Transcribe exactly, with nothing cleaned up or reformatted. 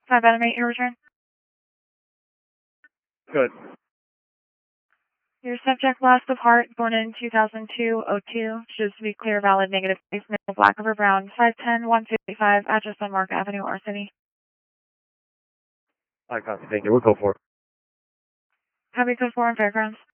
five Adam eight, your return. Good. Your subject last of heart, born in two thousand two oh two, shows to be clear, valid, negative, face, male, black over brown, five ten, one fifty-five, address on Mark Avenue, R City. I copy, thank you. We'll go for it. Happy code four on Fairgrounds.